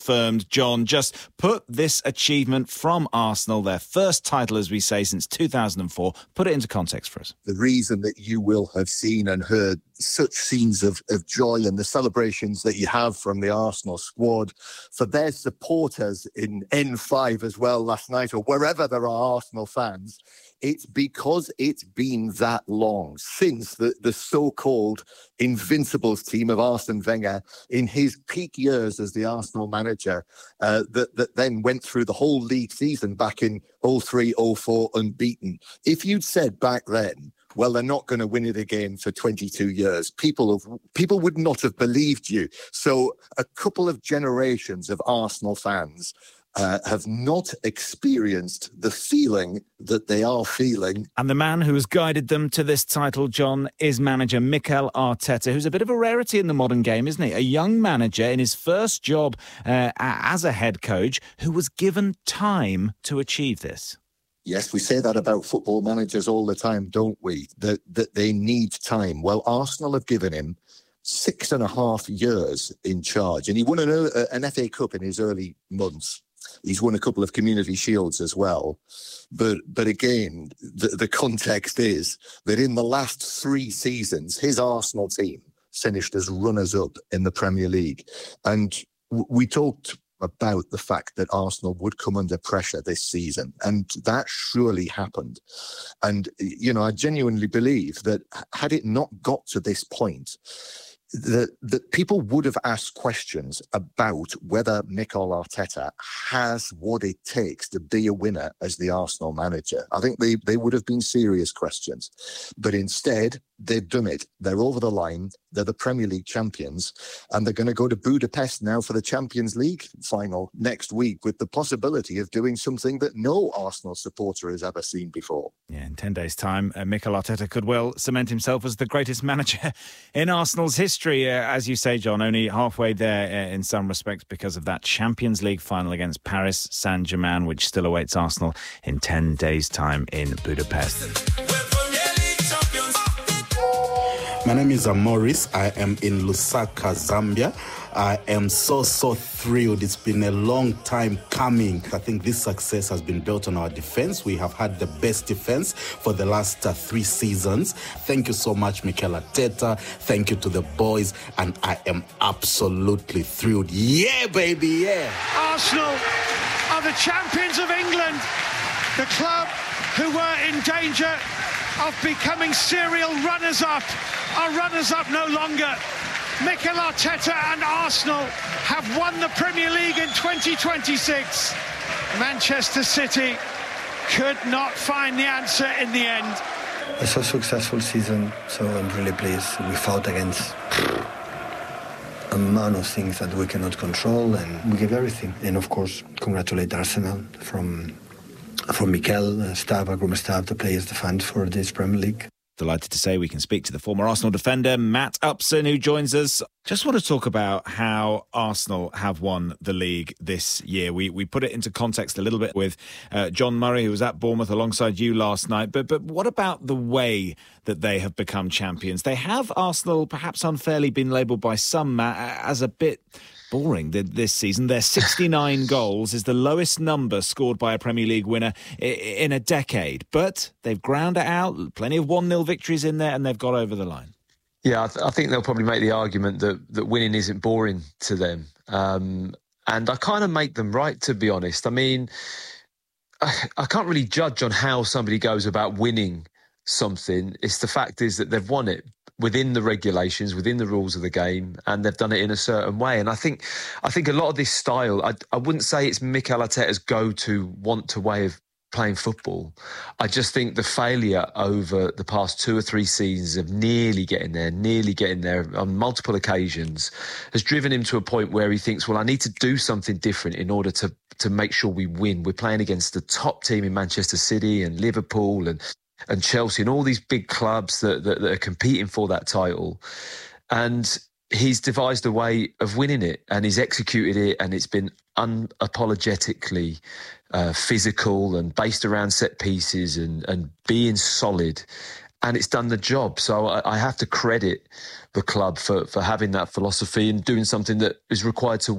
confirmed. John, just put this achievement from Arsenal, their first title, as we say, since 2004, put it into context for us. The reason that you will have seen and heard such scenes of joy and the celebrations that you have from the Arsenal squad, for their supporters in N5 as well last night, or wherever there are Arsenal fans, it's because it's been that long since the so-called Invincibles team of Arsene Wenger, in his peak years as the Arsenal manager, that then went through the whole league season back in 03-04 unbeaten. If you'd said back then, well, they're not going to win it again for 22 years, people would not have believed you. So a couple of generations of Arsenal fans have not experienced the feeling that they are feeling. And the man who has guided them to this title, John, is manager Mikel Arteta, who's a bit of a rarity in the modern game, isn't he? A young manager in his first job as a head coach who was given time to achieve this. Yes, we say that about football managers all the time, don't we? That they need time. Well, Arsenal have given him 6.5 years in charge, and he won an FA Cup in his early months. He's won a couple of Community Shields as well. But again, the context is that in the last 3 seasons, his Arsenal team finished as runners-up in the Premier League. And we talked about the fact that Arsenal would come under pressure this season, and that surely happened. And, you know, I genuinely believe that had it not got to this point, that people would have asked questions about whether Mikel Arteta has what it takes to be a winner as the Arsenal manager. I think they would have been serious questions. But instead, they've done it. They're over the line. They're the Premier League champions. And they're going to go to Budapest now for the Champions League final next week, with the possibility of doing something that no Arsenal supporter has ever seen before. Yeah, in 10 days' time, Mikel Arteta could well cement himself as the greatest manager in Arsenal's history. As you say, John, only halfway there in some respects because of that Champions League final against Paris Saint-Germain, which still awaits Arsenal in 10 days' time in Budapest. My name is Maurice. I am in Lusaka, Zambia. I am so thrilled. It's been a long time coming. I think this success has been built on our defense. We have had the best defense for the last 3 seasons. Thank you so much, Mikel Arteta. Thank you to the boys. And I am absolutely thrilled. Yeah, baby, yeah. Arsenal are the champions of England. The club who were in danger of becoming serial runners-up are runners-up no longer. Mikel Arteta and Arsenal have won the Premier League in 2026. Manchester City could not find the answer in the end. It's a successful season, so I'm really pleased. We fought against a amount of things that we cannot control, and we gave everything. And of course, congratulate Arsenal from Mikel, staff, group staff, the players, the fans for this Premier League. Delighted to say we can speak to the former Arsenal defender, Matt Upson, who joins us. Just want to talk about how Arsenal have won the league this year. We put it into context a little bit with John Murray, who was at Bournemouth alongside you last night. But what about the way that they have become champions? They have, Arsenal, perhaps unfairly been labelled by some, Matt, as a bit boring this season. Their 69 goals is the lowest number scored by a Premier League winner in a decade. But they've ground it out, plenty of 1-0 victories in there, and they've got over the line. Yeah, I think they'll probably make the argument that winning isn't boring to them. And I kind of make them right, to be honest. I mean, I can't really judge on how somebody goes about winning something. It's the fact is that they've won it within the regulations, within the rules of the game, and they've done it in a certain way. And I think a lot of this style, I wouldn't say it's Mikel Arteta's go-to way of playing football. I just think the failure over the past 2 or 3 seasons of nearly getting there on multiple occasions has driven him to a point where he thinks, well, I need to do something different in order to make sure we win. We're playing against the top team in Manchester City and Liverpool and Chelsea and all these big clubs that are competing for that title. And he's devised a way of winning it, and he's executed it, and it's been unapologetically physical and based around set pieces and being solid. And it's done the job. So I have to credit the club for having that philosophy and doing something that is required to win.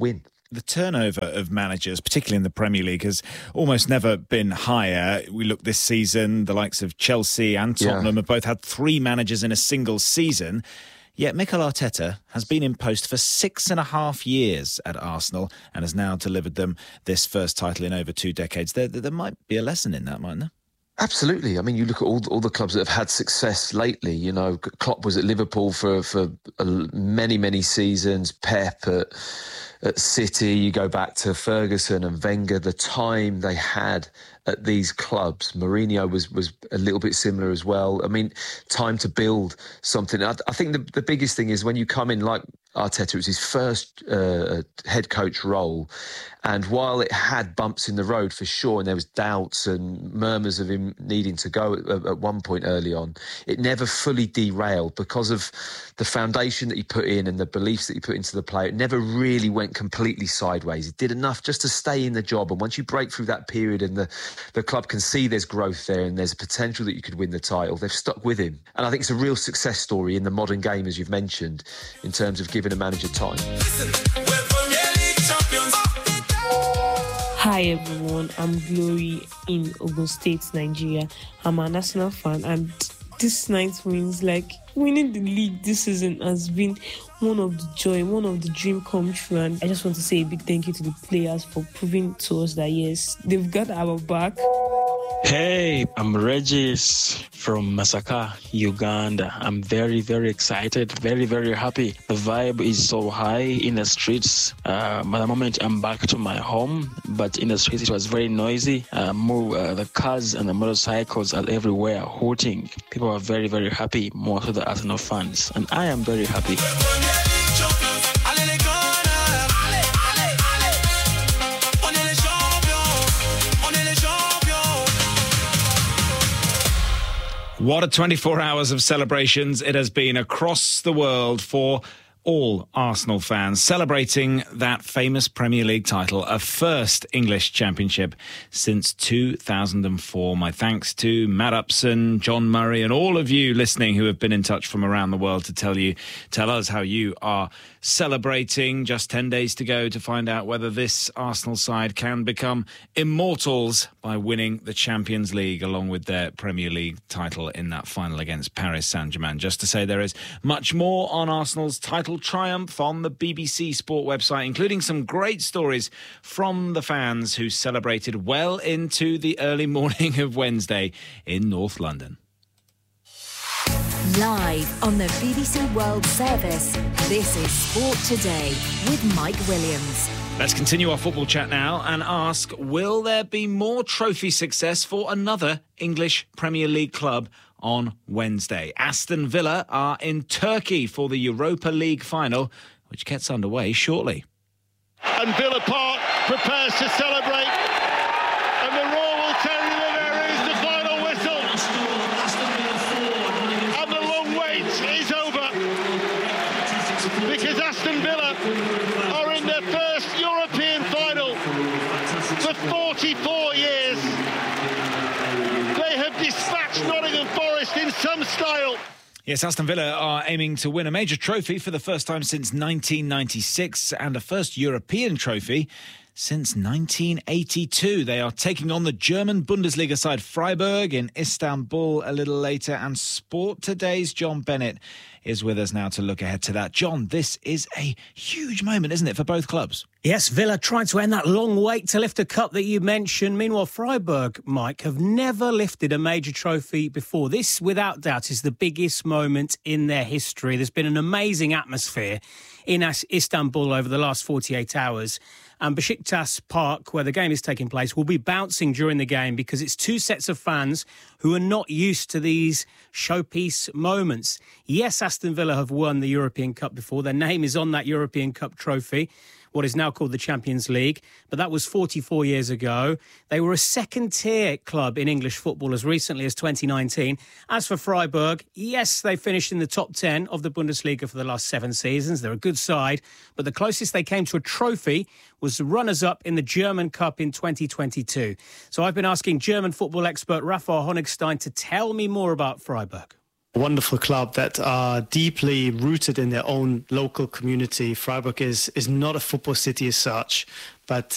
The turnover of managers, particularly in the Premier League, has almost never been higher. We look this season, the likes of Chelsea and Tottenham have both had 3 managers in a single season. Yet Mikel Arteta has been in post for 6.5 years at Arsenal and has now delivered them this first title in over 2 decades. There might be a lesson in that, mightn't there? Absolutely. I mean, you look at all the clubs that have had success lately. You know, Klopp was at Liverpool for many seasons. Pep at City. You go back to Ferguson and Wenger. The time they had at these clubs, Mourinho was a little bit similar as well. I mean, time to build something. I think the biggest thing is when you come in like Arteta, it was his first head coach role. And while it had bumps in the road for sure, and there was doubts and murmurs of him needing to go at one point early on, it never fully derailed because of the foundation that he put in and the beliefs that he put into the player. It never really went completely sideways. It did enough just to stay in the job. And once you break through that period and the club can see there's growth there and there's a potential that you could win the title, they've stuck with him. And I think it's a real success story in the modern game, as you've mentioned, in terms of giving a manager time. Hi everyone, I'm Glory in Ogun State, Nigeria. I'm an Arsenal fan, and this night's wins, like winning the league this season, has been one of the joy, one of the dream come true. And I just want to say a big thank you to the players for proving to us that yes, they've got our back. Hey, I'm Regis from Masaka, Uganda. I'm very, very excited, very, very happy. The vibe is so high in the streets. At the moment, I'm back to my home, but in the streets, it was very noisy. The cars and the motorcycles are everywhere, hooting. People are very, very happy, most of the Arsenal fans, and I am very happy. What a 24 hours of celebrations it has been across the world for all Arsenal fans, celebrating that famous Premier League title, a first English championship since 2004. My thanks to Matt Upson, John Murray, and all of you listening who have been in touch from around the world to tell us how you are celebrating. Just 10 days to go to find out whether this Arsenal side can become immortals by winning the Champions League along with their Premier League title in that final against Paris Saint-Germain. Just to say there is much more on Arsenal's title triumph on the BBC Sport website, including some great stories from the fans who celebrated well into the early morning of Wednesday in North London. Live on the BBC World Service, this is Sport Today with Mike Williams. Let's continue our football chat now and ask, will there be more trophy success for another English Premier League club on Wednesday? Aston Villa are in Turkey for the Europa League final, which gets underway shortly. And Villa Park prepares to celebrate. And the roar will tell you that there is the final whistle. And the long wait is over. Because Aston Villa are in their first European final for 44 years. They have dispatched Nottingham Forest in some style. Yes, Aston Villa are aiming to win a major trophy for the first time since 1996 and a first European trophy since 1982. They are taking on the German Bundesliga side Freiburg in Istanbul a little later. And Sport Today's John Bennett is with us now to look ahead to that. John, this is a huge moment, isn't it, for both clubs? Yes, Villa trying to end that long wait to lift a cup that you mentioned. Meanwhile, Freiburg, Mike, have never lifted a major trophy before. This, without doubt, is the biggest moment in their history. There's been an amazing atmosphere in Istanbul over the last 48 hours. And Besiktas Park, where the game is taking place, will be bouncing during the game because it's two sets of fans who are not used to these showpiece moments. Yes, Aston Villa have won the European Cup before. Their name is on that European Cup trophy, what is now called the Champions League, but that was 44 years ago. They were a second-tier club in English football as recently as 2019. As for Freiburg, yes, they finished in the top 10 of the Bundesliga for the last 7 seasons. They're a good side, but the closest they came to a trophy was the runners-up in the German Cup in 2022. So I've been asking German football expert Raphael Honigstein to tell me more about Freiburg. wonderful club that are deeply rooted in their own local community. Freiburg is not a football city as such, but